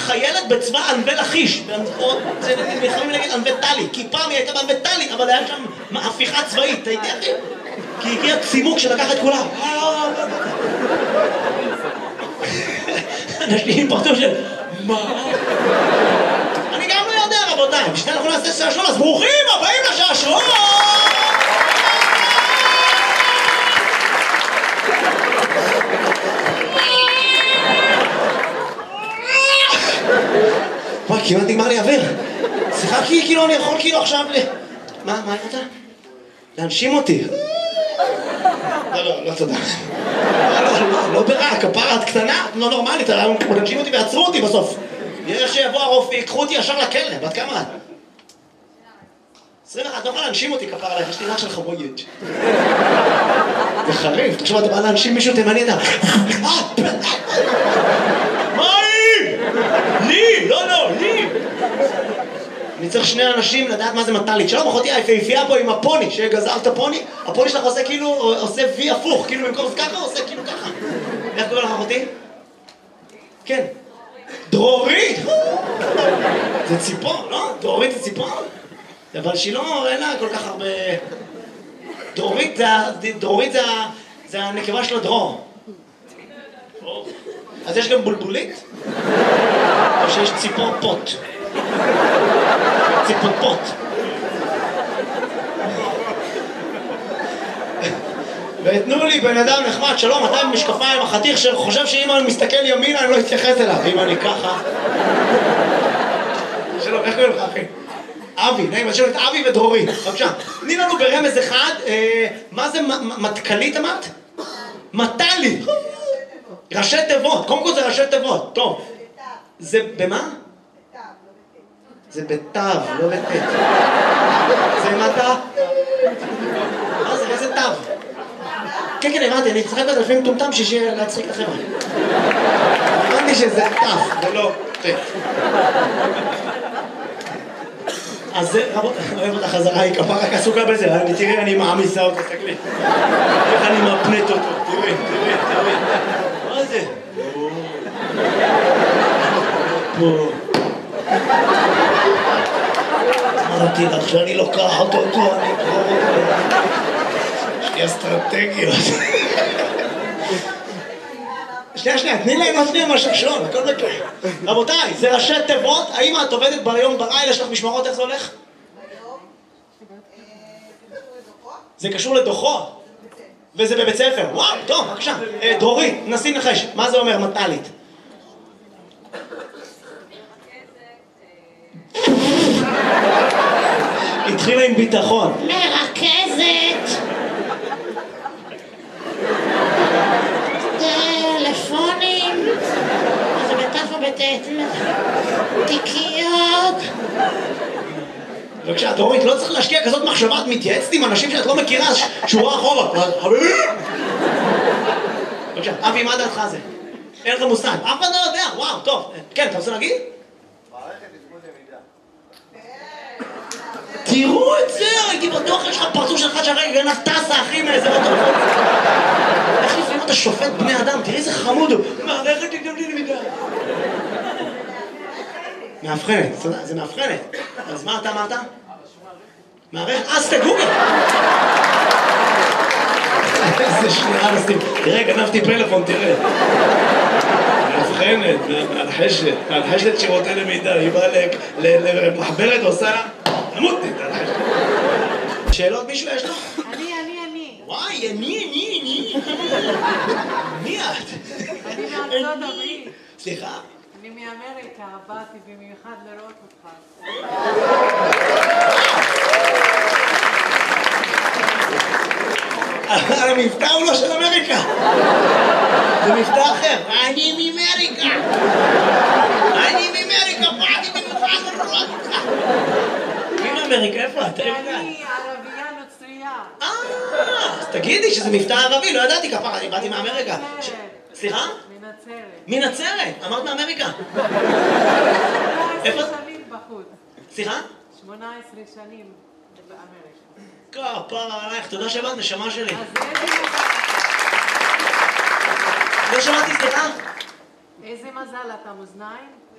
חיילת בצבא ענבי לכיש. זה נלחמים נגד ענבי טלי, כי פעם היא הייתה בענבי טלי, אבל היה שם הפיכה צבאית, אתה יודע אחי? כי הגיע צימוק שלקח את כולם. אנשים פרטו של... מה? אני גם לא יודע רבותיי, בשביל אנחנו נעשה שעשועון, אז ברוכים הבאים לשעשועון! וואי, כמעט נגמר לי אוויר. סליחה, כאילו אני יכול כאילו עכשיו מה אתה? להנשים אותי. לא, תודה. לא ברע, כפרה את קטנה, לא נורמלית, להנשים אותי ועצרו אותי בסוף. יש שיבוא הרופא, יקחו אותי ישר לכלא, בת כמה את? 21, לא יכולה להנשים אותי כפרה עליך, יש לי רח של חבויית. זה חריף, תחשוב, אתה בא להנשים מישהו תימני, אתה... מה היא? לי! לא, לי! אני צריך שני אנשים לדעת מה זה מטלית. שלום אחותי היפהפייה פה עם הפוני, שגזר את הפוני, הפוני שלך עושה כאילו, עושה וי הפוך, כאילו במקום ככה, עושה כאילו ככה. איך קורא לך אחותי? כן. דרורית! זה ציפור, לא? דרורית זה ציפור? אבל שהיא לא, אין לה כל כך הרבה... דרורית זה הנקבה של הדרור. אז יש גם בולבולית? או שיש ציפור פוט? ציפור פוט. ותנו לי בן אדם נחמד, שלום, אתה עם משקפיים, החתיך שחושב שאם אני מסתכל ימינה אני לא אתייחס אליו, אם אני ככה. שלום, איך קוראים לך אחי? אבי, נעים, אני שואל את אבי ודרורית, בבקשה. תני לנו ברמז אחד, מה זה מטכלית אמרת? מטלית. ראשי תיבות, קודם כל זה ראשי תיבות, טוב. זה במה? זה בתו, לא בתת. זה מטה? מה זה? איזה תו? כן, הבנתי, אני צחק בזה לפעמים טומטם שיהיה להצחיק את החבר'ה. הבנתי שזה תו, ולא תת. אז זה, רבות, אני אוהב אותה חזרה, היא כפה רק עסוקה בזה, תראי, אני מעמיסה אותה, תקלי. איך אני מפנט אותו, תראי. מה זה? פה. אמרתי לך שאני לוקחת אותו, אני אקרוב אותו. יש לי אסטרטגיות. שנייה, תני להם עוד שנייה מהשעשועון, הכל מקרה. רבותיי, זה ראשי תיבות, האם את עובדת ביום בלילה, יש לך משמרות, איך זה הולך? זה קשור לדוחות? וזה בבית ספר, וואו, טוב, בבקשה. דרורית, נסי נחש, מה זה אומר מטלית? התחילה עם ביטחון. מרכזת! טלפונים, זה בתף ובתת, תיקיות. בבקשה, דרורית, לא צריך להשקיע כזאת מחשבה, את מתייעצת עם אנשים שאת לא מכירה, שורה אחורה. בבקשה, אבי, מה דעתך זה? אין לך מושג, אף אחד לא יודע, וואו, טוב. כן, אתה רוצה להגיד? מערכת תפקוד למידה. תראו את זה, הייתי בטוח, יש לך פרצוף שלך שהרגע גנב טסה, אחי, מאיזה בטוח. איך לפעמים אתה שופט בני אדם, תראי איזה חמוד הוא. מערכת תפקוד למידה. מאבחנת, זה מאבחנת. אז מה אתה אמרת? מערכת, אז תגוגל. איזה שנייה, תראה, גנבתי פלאפון, תראה. מאבחנת, מהלחשת שירותי למידה, היא באה למחברת ועושה לה, נמות לי, תלחשת. שאלות מישהו יש לו? אני. וואי, אני. מי את? אני מארצות הברית. סליחה? אני מאמריקה, באתי במיוחד לראות אותך. המבטא הוא לא של אמריקה. זה מבטא אחר. אני מאמריקה. באתי במיוחד לראות אותך. מי מאמריקה? איפה את? אני ערבייה נוצרייה. אז תגידי שזה מבטא ערבי, לא ידעתי כפרה, אני באתי מאמריקה. סליחה? מנצרת. מנצרת? אמרת מאמריקה. 18 שנים בחוץ. סליחה? 18 שנים באמריקה. כפרה עלייך, תודה שבאת, נשמה שלי. אז איזה מזל. לא שמעתי, סליחה? איזה מזל, אתה מאזניים?